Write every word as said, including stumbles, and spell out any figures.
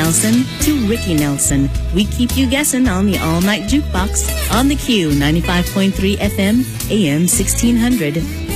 Nelson to Ricky Nelson. We keep you guessing on the all-night jukebox on the Q ninety-five point three F M, A M sixteen hundred.